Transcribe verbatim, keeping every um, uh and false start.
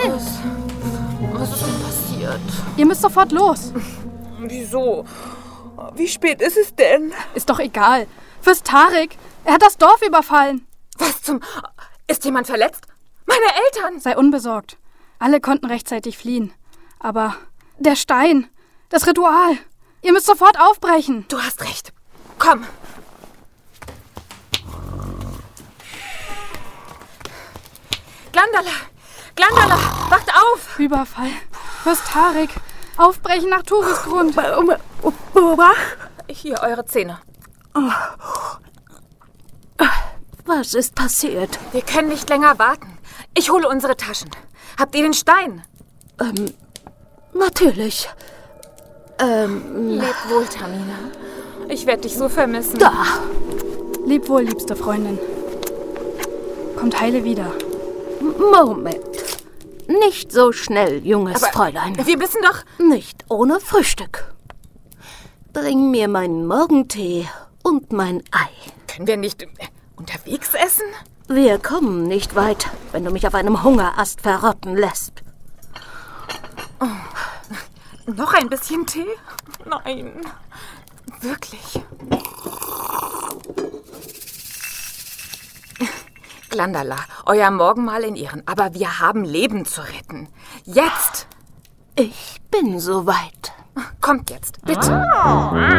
schnell! Was ist denn passiert? Ihr müsst sofort los. Wieso? Wie spät ist es denn? Ist doch egal. Fürst Tarik, er hat das Dorf überfallen. Was zum... Ist jemand verletzt? Meine Eltern! Sei unbesorgt. Alle konnten rechtzeitig fliehen. Aber der Stein, das Ritual. Ihr müsst sofort aufbrechen. Du hast recht. Komm. Glandala! Glandala! Wacht auf! Überfall. Fürst Tarik, aufbrechen nach Turisgrund. Hier, eure Zähne. Was ist passiert? Wir können nicht länger warten. Ich hole unsere Taschen. Habt ihr den Stein? Ähm, natürlich. Ähm, Leb wohl, Tamina. Ich werde dich so vermissen. Da. Leb wohl, liebste Freundin. Kommt heile wieder. Moment. Nicht so schnell, junges Aber Fräulein. wir müssen doch... Nicht ohne Frühstück. Bring mir meinen Morgentee und mein Ei. Können wir nicht äh, unterwegs essen? Wir kommen nicht weit, wenn du mich auf einem Hungerast verrotten lässt. Oh. Noch ein bisschen Tee? Nein. Wirklich. Glandala, euer Morgenmahl in Ehren. Aber wir haben Leben zu retten. Jetzt! Ich bin soweit. Kommt jetzt, bitte.